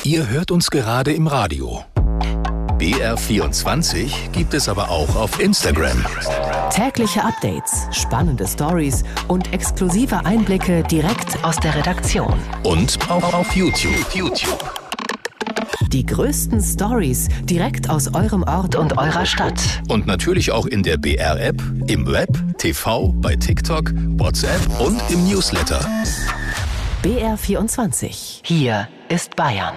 Ihr hört uns gerade im Radio. BR24 gibt es aber auch auf Instagram. Tägliche Updates, spannende Stories und exklusive Einblicke direkt aus der Redaktion. Und auch auf YouTube. Die größten Stories direkt aus eurem Ort und eurer Stadt. Und natürlich auch in der BR-App, im Web, TV, bei TikTok, WhatsApp und im Newsletter. BR24. Hier ist Bayern.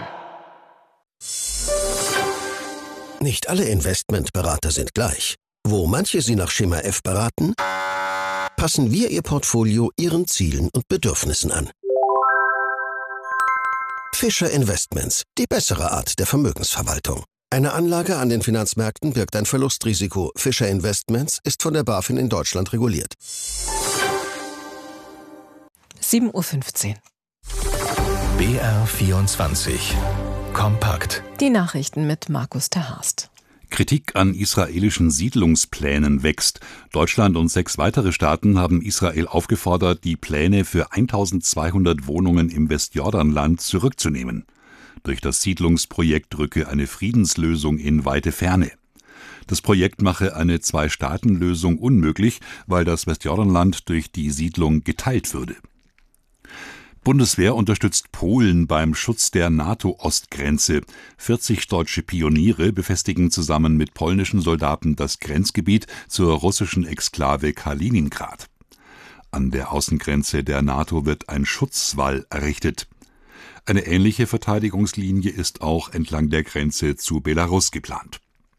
Nicht alle Investmentberater sind gleich. Wo manche Sie nach Schema F beraten, passen wir Ihr Portfolio Ihren Zielen und Bedürfnissen an. Fischer Investments, die bessere Art der Vermögensverwaltung. Eine Anlage an den Finanzmärkten birgt ein Verlustrisiko. Fischer Investments ist von der BaFin in Deutschland reguliert. 7:15 Uhr. BR24 Kompakt. Die Nachrichten mit Markus Terhorst. Kritik an israelischen Siedlungsplänen wächst. Deutschland und 6 weitere Staaten haben Israel aufgefordert, die Pläne für 1200 Wohnungen im Westjordanland zurückzunehmen. Durch das Siedlungsprojekt rücke eine Friedenslösung in weite Ferne. Das Projekt mache eine Zwei-Staaten-Lösung unmöglich, weil das Westjordanland durch die Siedlung geteilt würde. Bundeswehr unterstützt Polen beim Schutz der NATO-Ostgrenze. 40 deutsche Pioniere befestigen zusammen mit polnischen Soldaten das Grenzgebiet zur russischen Exklave Kaliningrad. An der Außengrenze der NATO wird ein Schutzwall errichtet. Eine ähnliche Verteidigungslinie ist auch entlang der Grenze zu Belarus geplant.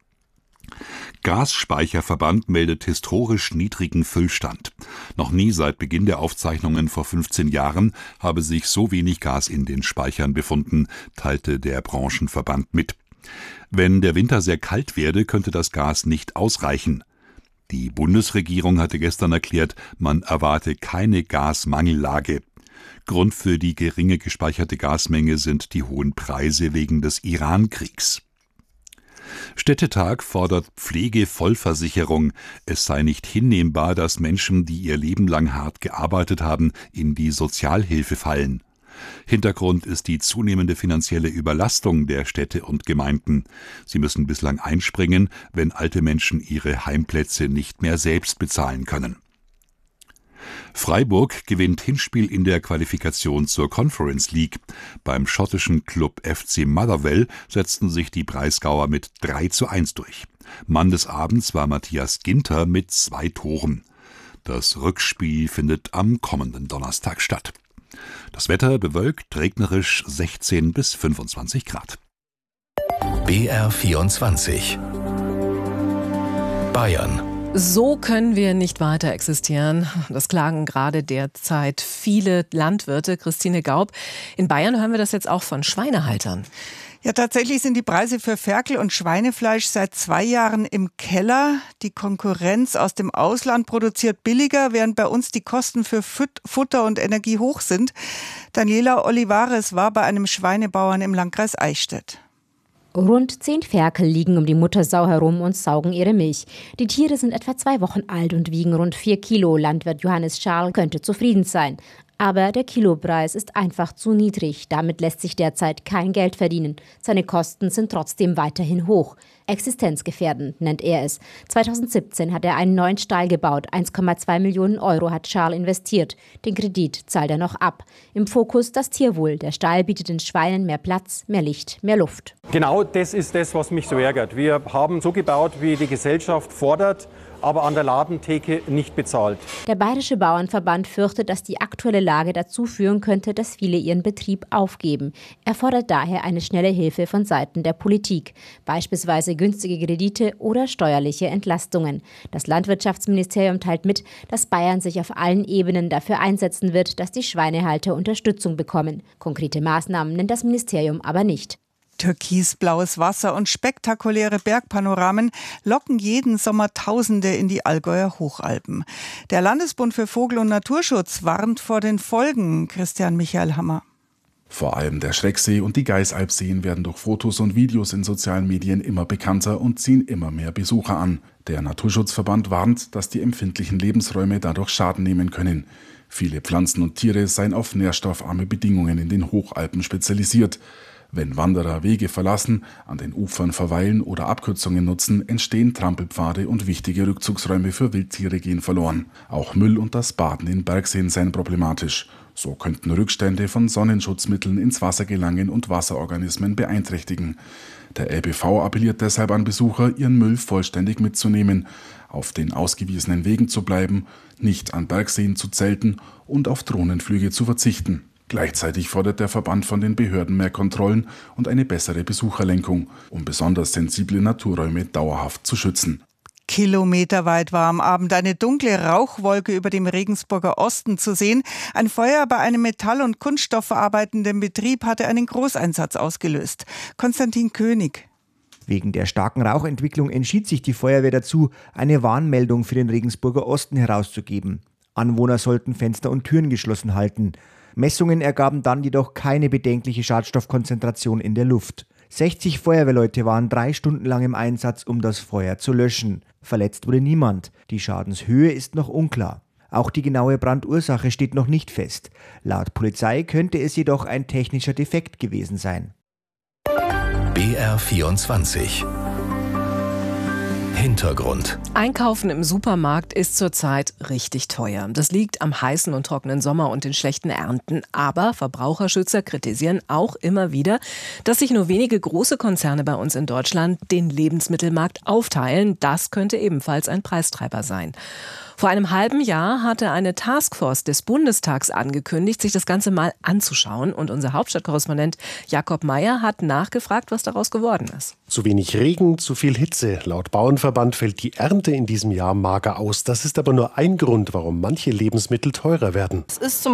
Gasspeicherverband meldet historisch niedrigen Füllstand. Noch nie seit Beginn der Aufzeichnungen vor 15 Jahren habe sich so wenig Gas in den Speichern befunden, teilte der Branchenverband mit. Wenn der Winter sehr kalt werde, könnte das Gas nicht ausreichen. Die Bundesregierung hatte gestern erklärt, man erwarte keine Gasmangellage. Grund für die geringe gespeicherte Gasmenge sind die hohen Preise wegen des Iran-Kriegs. Städtetag fordert Pflegevollversicherung. Es sei nicht hinnehmbar, dass Menschen, die ihr Leben lang hart gearbeitet haben, in die Sozialhilfe fallen. Hintergrund ist die zunehmende finanzielle Überlastung der Städte und Gemeinden. Sie müssen bislang einspringen, wenn alte Menschen ihre Heimplätze nicht mehr selbst bezahlen können. Freiburg gewinnt Hinspiel in der Qualifikation zur Conference League. Beim schottischen Club FC Motherwell setzten sich die Breisgauer mit 3:1 durch. Mann des Abends war Matthias Ginter mit 2 Toren. Das Rückspiel findet am kommenden Donnerstag statt. Das Wetter bewölkt, regnerisch 16 bis 25 Grad. BR24 Bayern. So können wir nicht weiter existieren. Das klagen gerade derzeit viele Landwirte. Christine Gaub, in Bayern hören wir das jetzt auch von Schweinehaltern. Ja, tatsächlich sind die Preise für Ferkel- und Schweinefleisch seit 2 Jahren im Keller. Die Konkurrenz aus dem Ausland produziert billiger, während bei uns die Kosten für Futter und Energie hoch sind. Daniela Olivares war bei einem Schweinebauern im Landkreis Eichstätt. Rund 10 Ferkel liegen um die Muttersau herum und saugen ihre Milch. Die Tiere sind etwa 2 Wochen alt und wiegen rund 4 Kilo. Landwirt Johannes Scharl könnte zufrieden sein. Aber der Kilopreis ist einfach zu niedrig. Damit lässt sich derzeit kein Geld verdienen. Seine Kosten sind trotzdem weiterhin hoch. Existenzgefährdend nennt er es. 2017 hat er einen neuen Stall gebaut. 1,2 Millionen Euro hat Scharl investiert. Den Kredit zahlt er noch ab. Im Fokus das Tierwohl. Der Stall bietet den Schweinen mehr Platz, mehr Licht, mehr Luft. Genau das ist das, was mich so ärgert. Wir haben so gebaut, wie die Gesellschaft fordert, aber an der Ladentheke nicht bezahlt. Der Bayerische Bauernverband fürchtet, dass die aktuelle Lage dazu führen könnte, dass viele ihren Betrieb aufgeben. Er fordert daher eine schnelle Hilfe von Seiten der Politik, beispielsweise günstige Kredite oder steuerliche Entlastungen. Das Landwirtschaftsministerium teilt mit, dass Bayern sich auf allen Ebenen dafür einsetzen wird, dass die Schweinehalter Unterstützung bekommen. Konkrete Maßnahmen nennt das Ministerium aber nicht. Türkisblaues Wasser und spektakuläre Bergpanoramen locken jeden Sommer Tausende in die Allgäuer Hochalpen. Der Landesbund für Vogel- und Naturschutz warnt vor den Folgen. Christian Michael Hammer. Vor allem der Schrecksee und die Geißalpseen werden durch Fotos und Videos in sozialen Medien immer bekannter und ziehen immer mehr Besucher an. Der Naturschutzverband warnt, dass die empfindlichen Lebensräume dadurch Schaden nehmen können. Viele Pflanzen und Tiere seien auf nährstoffarme Bedingungen in den Hochalpen spezialisiert. Wenn Wanderer Wege verlassen, an den Ufern verweilen oder Abkürzungen nutzen, entstehen Trampelpfade und wichtige Rückzugsräume für Wildtiere gehen verloren. Auch Müll und das Baden in Bergseen seien problematisch. So könnten Rückstände von Sonnenschutzmitteln ins Wasser gelangen und Wasserorganismen beeinträchtigen. Der LBV appelliert deshalb an Besucher, ihren Müll vollständig mitzunehmen, auf den ausgewiesenen Wegen zu bleiben, nicht an Bergseen zu zelten und auf Drohnenflüge zu verzichten. Gleichzeitig fordert der Verband von den Behörden mehr Kontrollen und eine bessere Besucherlenkung, um besonders sensible Naturräume dauerhaft zu schützen. Kilometerweit war am Abend eine dunkle Rauchwolke über dem Regensburger Osten zu sehen. Ein Feuer bei einem Metall- und kunststoffverarbeitenden Betrieb hatte einen Großeinsatz ausgelöst. Konstantin König. Wegen der starken Rauchentwicklung entschied sich die Feuerwehr dazu, eine Warnmeldung für den Regensburger Osten herauszugeben. Anwohner sollten Fenster und Türen geschlossen halten. Messungen ergaben dann jedoch keine bedenkliche Schadstoffkonzentration in der Luft. 60 Feuerwehrleute waren 3 Stunden lang im Einsatz, um das Feuer zu löschen. Verletzt wurde niemand. Die Schadenshöhe ist noch unklar. Auch die genaue Brandursache steht noch nicht fest. Laut Polizei könnte es jedoch ein technischer Defekt gewesen sein. BR24 Hintergrund. Einkaufen im Supermarkt ist zurzeit richtig teuer. Das liegt am heißen und trockenen Sommer und den schlechten Ernten. Aber Verbraucherschützer kritisieren auch immer wieder, dass sich nur wenige große Konzerne bei uns in Deutschland den Lebensmittelmarkt aufteilen. Das könnte ebenfalls ein Preistreiber sein. Vor einem halben Jahr hatte eine Taskforce des Bundestags angekündigt, sich das Ganze mal anzuschauen. Und unser Hauptstadtkorrespondent Jakob Meyer hat nachgefragt, was daraus geworden ist. Zu wenig Regen, zu viel Hitze. Laut Bauernverband fällt die Ernte in diesem Jahr mager aus. Das ist aber nur ein Grund, warum manche Lebensmittel teurer werden. Es ist